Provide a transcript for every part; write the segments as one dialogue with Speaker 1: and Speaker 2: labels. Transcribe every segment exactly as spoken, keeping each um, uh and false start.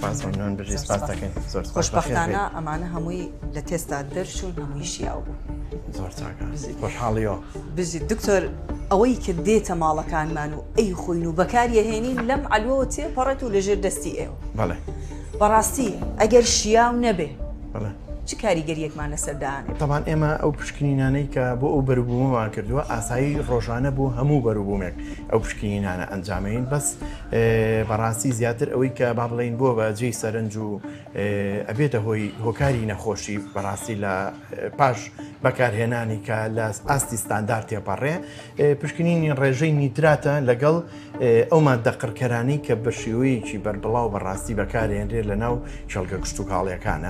Speaker 1: سپاسۆنان بژی سپاس دەکەین زۆر
Speaker 2: خۆشبەختانە ئەمانە هەمووی لە تێستا دەرچوون هەمووی شیاو بوو
Speaker 1: زۆر چاکە خۆشحاڵیەوە
Speaker 2: بژی دکتۆر ئەوەی کە دێتە ماڵەکانمان و ئەی خۆین و بەکاریەهێنین لەم عەلوەوە تێپەڕێت و لەژێر دەستی ئێوە
Speaker 1: بەڵێ
Speaker 2: بەڕاستی ئەگەر شیاو نەبێ
Speaker 1: بەڵێ
Speaker 2: چ کاریگەریەکمان لەسەردانێت
Speaker 1: تەمان ئێمە ئەو پشکنینانەی کە بۆ ئەو بەروبوومەمان کردووە ئاسایی ڕۆژانە بوو هەموو بەروبوومێک ئەو پشکنینانە ئەنجامین بەس بەڕاستی زیاتر ئەوەی کە با بڵێن بۆ بە جێی سەرنج و ئەبێتە هۆی هۆکاری نەخۆشی بەڕاستی لە پاش بەکارهێنانی کە لە ئاستی ستاندار تێپەڕێ پشکنینی ڕێژەی نیتراتە لەگەڵ ئەو ماددە قڕکەرانی کە بە شێوەیەکی بەربڵاو بەڕاستی بەکارهێنرێت لە ناو چەڵگە گشت و کاڵیەکانە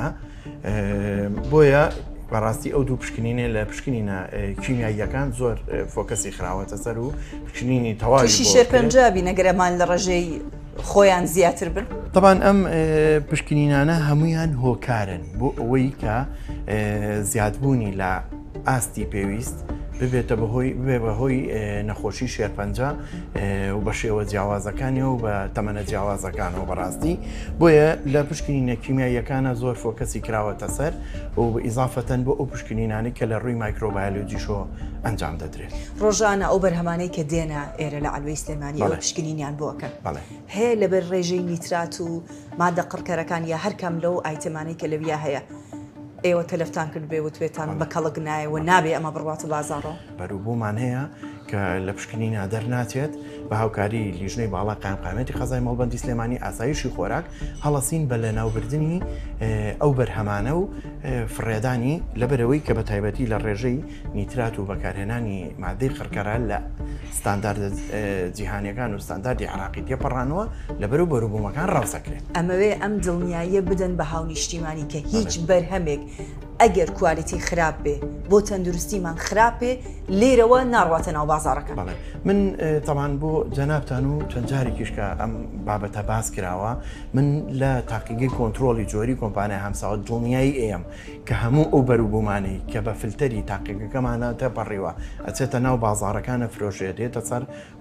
Speaker 1: بۆیە بەڕاستی ئەو دوو پشکنینێ لە پشکنینە کیمیاییەکان زۆر فۆکەسی خراوەتە سەر و پشکنینی تەواوی
Speaker 2: تووشی شێرپەنجابی نەگەرەمان لە ڕێژەی خۆیان زیاتر بن
Speaker 1: طبعاً ئەم پشکنینانە هەمویان هۆکارن بۆ ئەوەی کە زیادبوونی لە ئاستی پێویست ببێتە بەهۆی ببێ بەهۆی نەخۆشی شێرپەنجە و بە شێوە جیاوازەکانی و بە تەمەنە جیاوازەکانەوە بەڕاستی بۆیە لە پشکنینە کیمیاییەکانە زۆر فۆکەسی کراوەتە سەر و بە ئیزافەتەن بۆ ئەو پشکنینانی کە لە ڕووی مایکرۆبایۆلۆجیشەوە ئەنجام دەدرێت
Speaker 2: ڕۆژانە ئەو بەرهەمانەی کە دێنە ئێرە لە عەلوەی سلێمانی ئەو پشکنینیان بۆکەن هەیە لەبەر ڕێژەی نیترات و ماددە قڕکەرەکان یا هەرکەم لەو ئایتەمانەی کە لەویا هەیە ئێوە تەلەفتان کرد بێ وتوێتان بە کەڵک نایەوە نابێ ئەمە بڕواتە بازاڕەوە
Speaker 1: بەروبوومان هەیە کە لە پشکنینە دەرناچێت بە هاوکاری لیژنەی باڵا قایمقامەتی خەزای مەڵبەندی سلێمانی ئاسایشی خۆراک هەڵەسین بە لە ناوبردننی ئەو بەرهەمانە و فڕێدانی لەبەرەوەی کە بە تایبەتی لە ڕێژەی نیترات و بەکارهێنانی مادەی قڕکەرە لە ستاندارد جیهانیەکان و ستانداردی عراقی تێپەڕانەوە لەبەرەوە بەروبوومەکان ڕاوسەکرێت
Speaker 2: ئەمەوێ ئەم دڵنیاییە بدەن بە هاونیشتیمانی کە هیچ بەرهەمێک ئەگەر کوالیتی خراپ بێ بۆ تەندروستیمان خراپێ لێرەوە ناڕواتە ناو بازاڕەکە
Speaker 1: من تەمان بۆ جەنابتان و چەند جارێکیشکە ئەم بابەتە باس کراوە من لە تاقیگەی کۆنتترۆلی جۆری کۆمپانیای هەمساوە دڵنیایی ئێم کە هەموو ئەو بەروبوومانی کە بە فلتەری تاقیگەکەمانە تەپەڕیوە ئەچێتە ناو بازاڕەکانە فرۆژێ دێتە سەر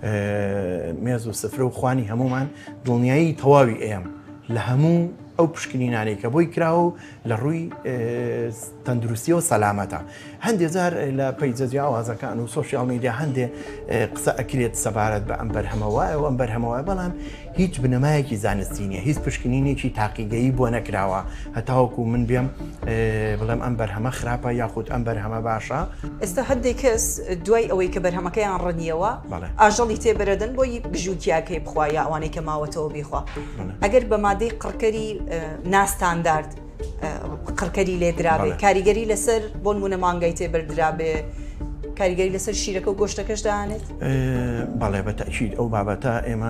Speaker 1: مێز و سفرە و خوانی هەمومان دڵنیایی تەواوی ئێم لە هەموو ئەو پشکنینانەی کە بۆی کراوە و لە ڕووی تەندروستی و سەلامەتە هەندێک جار لە پەیجە جیاوازەکان و سۆشیال میدیا هەندێ قسە ئەکرێت سەبارەت بە ئەم بەرهەمەوەیە و ئەم بەرهەمەوەی بەڵام هیچ بنەمایەکی زانستی نیە هیچ پشکنینێکی تاقیگەیی بۆ نەکراوە هەتاوەکو من بێم بڵێم ئەم بەرهەمە خراپە یاخود ئەم بەرهەمە باشە
Speaker 2: ئێستا هەندێک کەس دوای ئەوەی کە بەرهەمەکەیان ڕەنیەوە ئاژەڵی تێبەرەدەن بۆی گژووتیاکەی بخوا یا ئەوانەی کە ماوەتەوە بیخوا ئەگەر بە مادەی قڕکەری ناستاندارد قڕکەری لێدرابێ کاریگەری لەسەر بۆ نمونە مانگای تێبەردرابێ کاریگەری لەسەر شیرەکە و گۆشتەکەش دەهانێت
Speaker 1: بەڵێ بەتەکید ئەو بابەتە ئێمە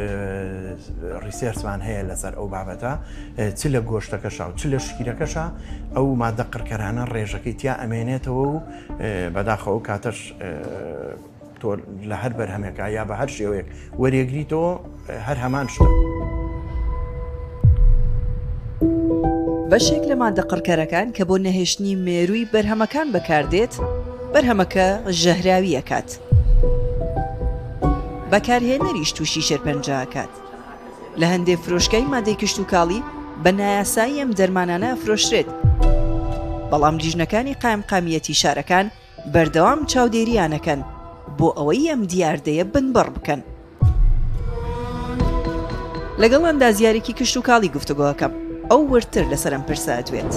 Speaker 1: ریسێرچمان هەیە لەسەر ئەو بابەتە چ لە گۆشتەکەشە و چ لە شیرەکەشە ئەو ماددە قڕکەرانە ڕێژەکەی تیا ئەمێنێتەوە و بەداخەوە کاتەش تۆ لە هەر بەرهەمێکە یا بە هەر شێوەیەک وەرێگریتەوە هەر هەمان شتە
Speaker 2: بەشێک لە ماددە قڕکەرەکان کە بۆ نەهێشتنی مێرووی بەرهەمەکان بەکاردێت بەرهەمەکە ژەهراوی ئەکات بەکارهێنەریش تووشی شێرپەنجەکات لە هەندێک فرۆشگای مادەی کشت و کاڵی بە نایاسایی ئەم دەرمانانە ئەفرۆشرێت بەڵام لیژنەکانی قایمقامیەتی شارەکان بەردەوام چاودێریانەکەن بۆ ئەوەی ئەم دیاردەیە بنبڕ بکەن لەگەڵ ئەندازیارێکی کشت و کاڵی گفتوگۆەکەم ئەو ورتر لەسەر ئەم پرسە ئەدوێت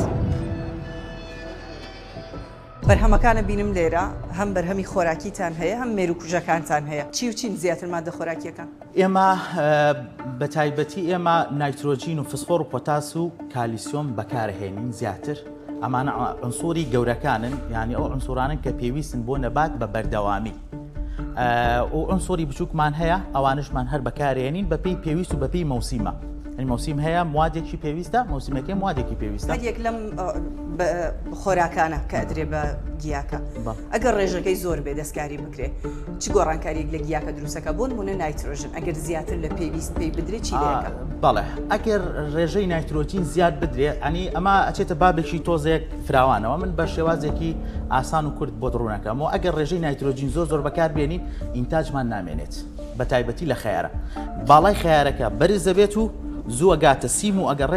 Speaker 2: بەرهەمەکانە بینم لێرە هەم بەرهەمی خۆراکیتان هەیە هەم مێروکوژەکانتان هەیە چی و چین زیاتر مادە خۆراکیەکان
Speaker 3: ئێمە بە تایبەتی ئێمە نایترۆجین و فسفۆر و پۆتاس و کالیسیۆم بەکارهێنین زیاتر ئەمانە عنسوری گەورەکانن یعنی ئەو عنسورانن کە پێویستن بۆ نەبات بە بەردەوامی و عنسوری بچووکمان هەیە ئەوانشمان هەر بەکارهێنین بەپێی پێویست و بەپێی مەوسیمە موسیم هەیە موادێکی پێویستە موسیمەکەی موادێکی پێویستە
Speaker 2: یەک لەم خۆراکانە کە ئەدرێ بە گیاکە ئەگەر ڕێژەکەی زۆر بێ دەستکاری بکرێت چ گۆڕانکاریەک لە گیاکە دروستەکە بۆ نمونە نایترۆژن ئەگەر زیاتر لە پێویست پێی بدرێت چی لێکە
Speaker 3: بەڵێ ئەگەر ڕێژەی نایترۆجین زیاد بدرێت ئەنی ئەمە ئەچێتە بابێکی تۆزێک فراوانەوە من بە شێوازێکی ئاسان و کورد بۆ دڕوونەکەم و ئەگەر ڕێژەی نایترۆجین زۆر زۆر بەکاربێنین ئینتاجمان نامێنێت بە تایبەتی لە خەیارە باڵای خەیارەکە بەرز دەبێت و زووە گاتە سیم و ئەگەر